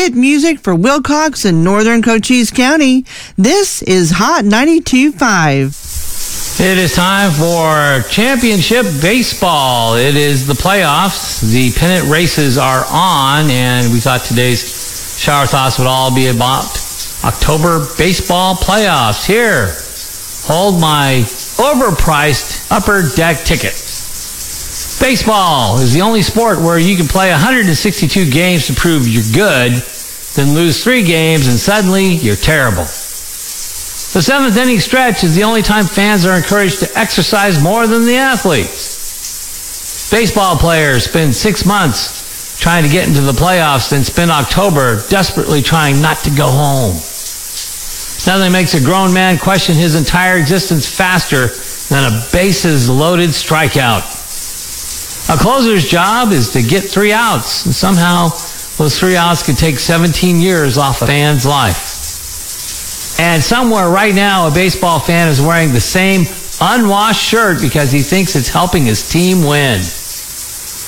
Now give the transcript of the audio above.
hit music for Wilcox and Northern Cochise County. This is Hot 92.5. It is time for championship baseball. It is the playoffs. The pennant races are on, and we thought today's Shower Thoughts would all be about October baseball playoffs. Here, hold my overpriced upper deck ticket. Baseball is the only sport where you can play 162 games to prove you're good, then lose 3 games and suddenly you're terrible. The 7th inning stretch is the only time fans are encouraged to exercise more than the athletes. Baseball players spend 6 months trying to get into the playoffs, then spend October desperately trying not to go home. Nothing makes a grown man question his entire existence faster than a bases-loaded strikeout. A closer's job is to get 3 outs, and somehow those 3 outs could take 17 years off a fan's life. And somewhere right now, a baseball fan is wearing the same unwashed shirt because he thinks it's helping his team win.